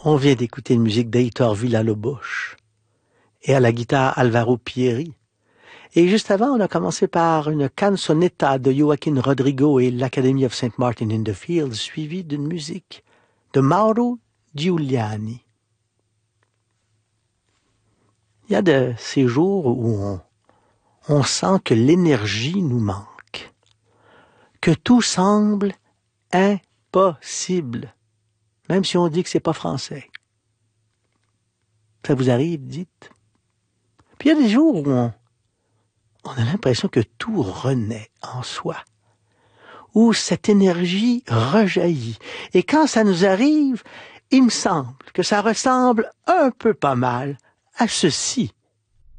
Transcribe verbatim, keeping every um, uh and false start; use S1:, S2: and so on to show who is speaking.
S1: On vient d'écouter une musique d'Heitor Villa-Lobos et à la guitare Alvaro Pierri. Et juste avant, on a commencé par une canzonetta de Joaquin Rodrigo et l'Academy of Saint Martin in the Fields, suivie d'une musique de Mauro Giuliani. Il y a de ces jours où on, on sent que l'énergie nous manque, que tout semble impossible, même si on dit que c'est pas français. Ça vous arrive, dites? Puis il y a des jours où on, on a l'impression que tout renaît en soi, où cette énergie rejaillit. Et quand ça nous arrive, il me semble que ça ressemble un peu pas mal à ceci.